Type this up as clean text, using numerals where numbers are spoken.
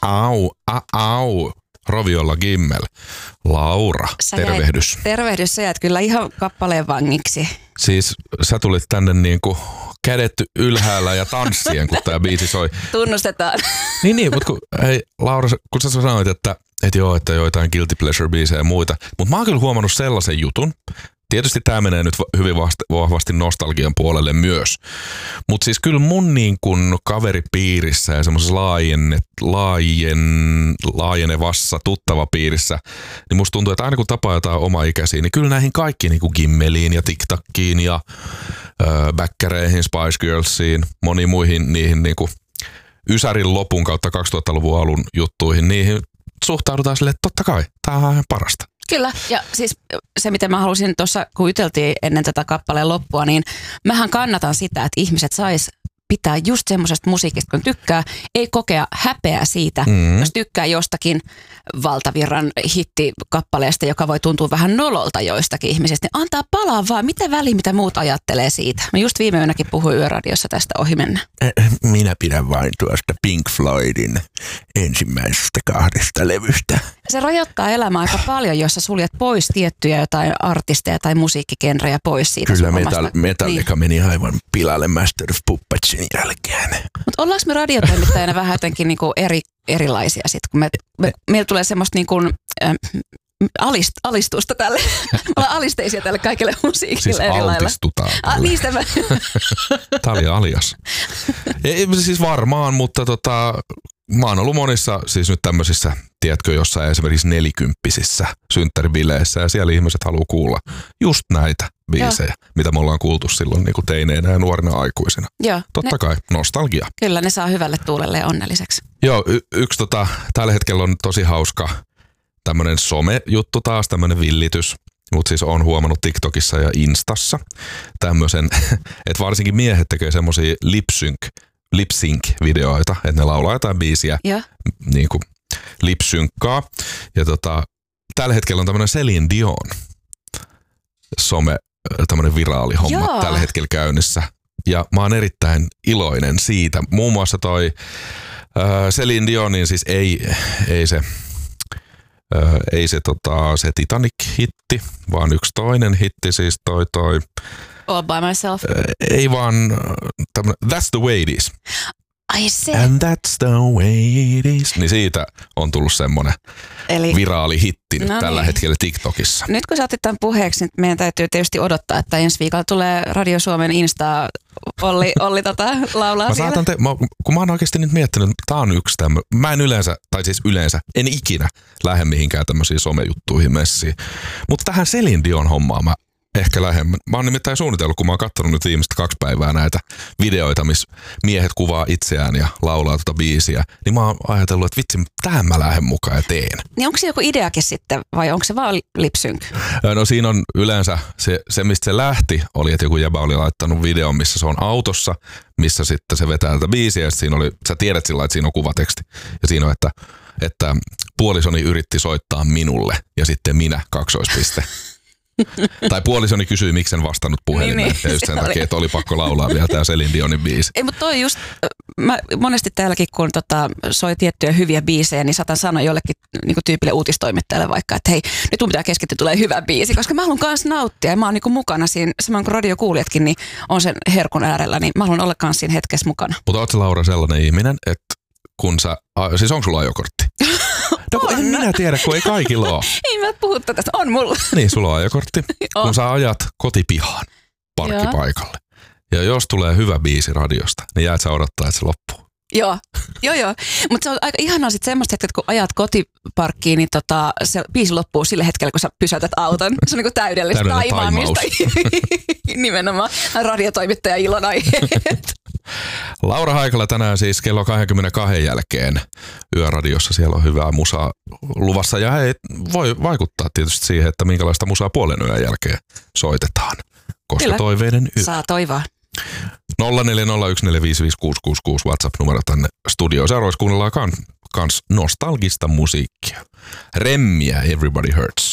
Au. Roviolla Gimmel. Laura, tervehdys. Tervehdys, sä jäät kyllä ihan kappaleen vangiksi. Siis sä tulit tänne niinku kädet ylhäällä ja tanssien, kun tää biisi soi. Tunnustetaan. Niin, mutta hei Laura, kun sä sanoit, että joitain guilty pleasure-biisejä ja muita, mutta mä oon kyllä huomannut sellaisen jutun. Tietysti tää menee nyt hyvin vahvasti nostalgian puolelle myös. Mutta siis kyllä mun niin kun kaveripiirissä ja semmoisessa laajenevassa tuttavapiirissä, niin musta tuntuu, että aina kun tapaa jotain omaikäisiä, niin kyllä näihin kaikki niin kuin Gimmeliin ja TikTokiin ja Bäkkäreihin, Spice Girlsiin, moniin muihin niihin niin kuin Ysärin lopun kautta 2000-luvun alun juttuihin, niihin suhtaudutaan silleen, että totta kai, tää on ihan parasta. Kyllä, ja siis se, mitä mä halusin tuossa, kun juteltiin ennen tätä kappaleen loppua, niin mähän kannatan sitä, että ihmiset sais pitää just semmoisesta musiikista, kun tykkää, ei kokea häpeää siitä, jos tykkää jostakin valtavirran hittikappaleesta, joka voi tuntua vähän nololta joistakin ihmisistä, niin antaa palaa vaan, mitä väliä, mitä muut ajattelee siitä. Mä just viime yönäkin puhuin Yöradiossa tästä ohi mennä. Minä pidän vain tuosta Pink Floydin ensimmäisestä 2 levystä. Se rajoittaa elämää aika paljon, jos sä suljet pois tiettyjä jotain artisteja tai musiikkigenrejä pois siitä. Kyllä Metallica meni aivan pilalle Master of Puppetsin jälkeen. Mutta ollaanko me radiotoimittajana vähän jotenkin niinku erilaisia sitten, kun meillä tulee semmoista niinku, alistusta tälle, ollaan alisteisia tälle kaikille musiikille siis eri lailla. Altistutaan. Niistä mä. Tää oli alias. Siis varmaan, mutta mä oon ollut monissa, siis nyt tämmöisissä, tiedätkö, jossain esimerkiksi 40-sissä synttäribileissä ja siellä ihmiset haluaa kuulla just näitä biisejä, mitä me ollaan kuultu silloin niin kuin teineinä ja nuorina aikuisina. Joo, totta kai, nostalgia. Kyllä, ne saa hyvälle tuulelle ja onnelliseksi. Joo, yksi tällä hetkellä on tosi hauska tämmönen some-juttu taas, tämmönen villitys. Mutta siis on huomannut TikTokissa ja Instassa tämmöisen, että varsinkin miehet tekee semmosia lip-sync-videoita, että ne laulaa jotain biisiä, niin kuin lip-synkkaa. Ja tällä hetkellä on tämmönen Celine Dion tämmönen viraali homma tällä hetkellä käynnissä. Ja mä oon erittäin iloinen siitä. Muun muassa toi Celine Dionin siis ei se Titanic-hitti, vaan yksi toinen hitti, siis toi All by Myself. Ei vaan That's the way it is. Ai se. And that's the way it is. Niin siitä on tullut semmonen viraali hitti nyt tällä hetkellä TikTokissa. Nyt kun sä otit tämän puheeksi, niin meidän täytyy tietysti odottaa, että ensi viikolla tulee Radio Suomen Insta Olli laulaa kun mä oon oikeasti nyt miettinyt, että tää on yksi tämmöinen. Mä en yleensä, en ikinä lähde mihinkään tämmöisiin somejuttuihin messiin. Mutta tähän Celine Dion hommaan mä ehkä lähemmän. Mä oon nimittäin suunnitellut, kun mä oon katsonut nyt viimeistä 2 päivää näitä videoita, missä miehet kuvaa itseään ja laulaa biisiä, niin mä oon ajatellut, että vitsi, tähän mä lähden mukaan ja teen. Niin onko se joku ideakin sitten, vai onko se vaan lip-sync? No siinä on yleensä, se mistä se lähti, oli, että joku jäbä oli laittanut videon, missä se on autossa, missä sitten se vetää tätä biisiä, ja siinä oli, sä tiedät sillä, että siinä on kuvateksti, ja siinä on, että puolisoni yritti soittaa minulle, ja sitten minä, ! Tai puolisoni kysyi, miksi en vastannut puhelimeen. Ja just sen takia, että oli pakko laulaa vielä tää Celine Dionin biisi. Ei, mutta toi just, mä monesti täälläkin, kun soi tiettyjä hyviä biisejä, niin saatan sanoa jollekin niin kuin tyypille uutistoimittajalle vaikka, että hei, nyt mun pitää keskittyä, tulee hyvä biisi, koska mä haluan kans nauttia ja mä oon niin kuin mukana siinä, samoin kuin radiokuulijatkin, niin on sen herkun äärellä, niin mä haluan olla kans siinä hetkessä mukana. Mutta ootko Laura sellainen ihminen, että kun siis onko sulla ajokortti? No en minä tiedä, kun ei kaikilla ole. Ei mä puhu tästä, on mulla. Niin, sulla on ajokortti, kun sä ajat kotipihaan parkkipaikalle. Ja jos tulee hyvä biisi radiosta, niin jäät sä odottaa, että se loppuu. Joo. Mutta se on aika ihanaa sitten semmoista hetket, kun ajat kotiparkkiin, niin se biisi loppuu sillä hetkellä, kun sä pysäytät auton. Se on niinku täydellistä taimaamista. Nimenomaan radiotoimittaja ilon aiheet. Laura Haikala tänään siis kello 22 jälkeen Yöradiossa. Siellä on hyvää musaa luvassa ja voi vaikuttaa tietysti siihen, että minkälaista musaa puolen yön jälkeen soitetaan. Koska kyllä, toiveiden yö. Saa toivoa. 0401455666 WhatsApp-numero tänne studioon. Seuraavaksi kuunnellaan kans nostalgista musiikkia. Remmiä Everybody Hurts.